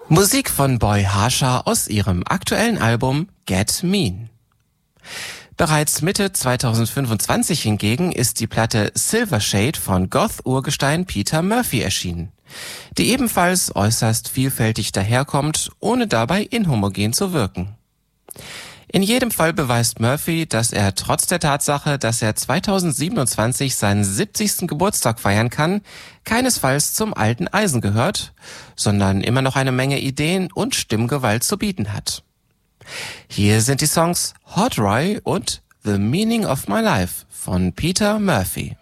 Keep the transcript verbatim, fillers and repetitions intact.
Musik von Boy Harsha aus ihrem aktuellen Album Get Mean. Bereits Mitte zweitausendfünfundzwanzig hingegen ist die Platte Silver Shade von Goth-Urgestein Peter Murphy erschienen, die ebenfalls äußerst vielfältig daherkommt, ohne dabei inhomogen zu wirken. In jedem Fall beweist Murphy, dass er trotz der Tatsache, dass er zweitausendsiebenundzwanzig seinen siebzigsten Geburtstag feiern kann, keinesfalls zum alten Eisen gehört, sondern immer noch eine Menge Ideen und Stimmgewalt zu bieten hat. Hier sind die Songs Hot Roy und The Meaning of My Life von Peter Murphy.